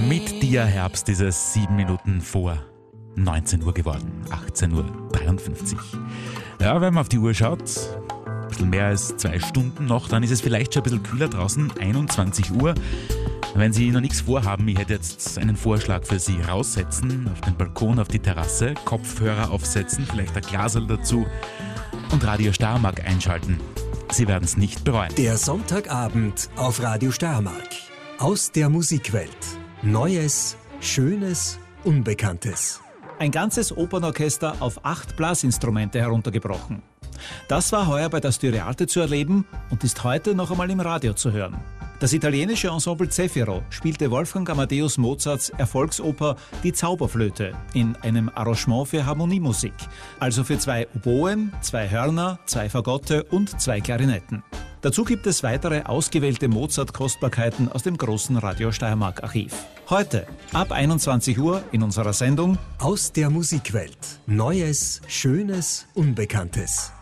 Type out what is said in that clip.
Mit dir Herbst ist es 7 Minuten vor 19 Uhr geworden, 18:53 Uhr. Ja, wenn man auf die Uhr schaut, ein bisschen mehr als 2 Stunden noch, dann ist es vielleicht schon ein bisschen kühler draußen, 21 Uhr. Wenn Sie noch nichts vorhaben, ich hätte jetzt einen Vorschlag für Sie. Raussetzen, auf den Balkon, auf die Terrasse, Kopfhörer aufsetzen, vielleicht ein Glasl dazu und Radio Steiermark einschalten. Sie werden es nicht bereuen. Der Sonntagabend auf Radio Steiermark. Aus der Musikwelt. Neues, Schönes, Unbekanntes. Ein ganzes Opernorchester auf 8 Blasinstrumente heruntergebrochen. Das war heuer bei der Styriarte zu erleben und ist heute noch einmal im Radio zu hören. Das italienische Ensemble Zefiro spielte Wolfgang Amadeus Mozarts Erfolgsoper Die Zauberflöte in einem Arrangement für Harmoniemusik, also für 2 Oboen, 2 Hörner, 2 Fagotte und 2 Klarinetten. Dazu gibt es weitere ausgewählte Mozart-Kostbarkeiten aus dem großen Radio Steiermark-Archiv. Heute ab 21 Uhr in unserer Sendung Aus der Musikwelt. Neues, Schönes, Unbekanntes.